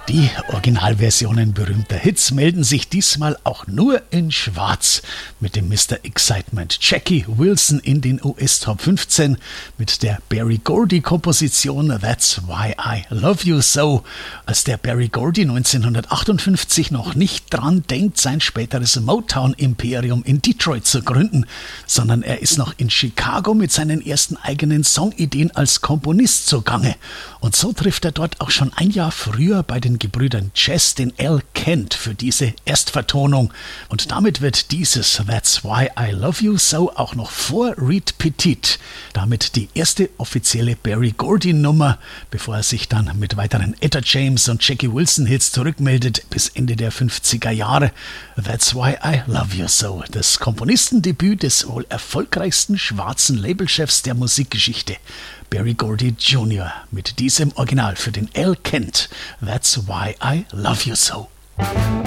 Die Originalversionen berühmter Hits melden sich diesmal auch nur in Schwarz. Mit dem Mr. Excitement Jackie Wilson in den US Top 15, mit der Berry Gordy Komposition That's Why I Love You So. Als der Berry Gordy 1958 noch nicht dran denkt, sein späteres Motown-Imperium in Detroit zu gründen, sondern er ist noch in Chicago mit seinen ersten eigenen Songideen als Komponist zugange. Und so trifft er dort auch schon ein Jahr früher bei den Gebrüdern Jess den Al Kent für diese Erstvertonung. Und damit wird dieses That's Why I Love You So auch noch vor Reed Petit. Damit die erste offizielle Berry Gordy Nummer, bevor er sich dann mit weiteren Etta James und Jackie Wilson Hits zurückmeldet bis Ende der 50er Jahre. That's Why I Love You So, das Komponistendebüt des wohl erfolgreichsten schwarzen Labelchefs der Musikgeschichte, Berry Gordy Jr. mit diesem Original für den Al Kent. That's Why I Love You So.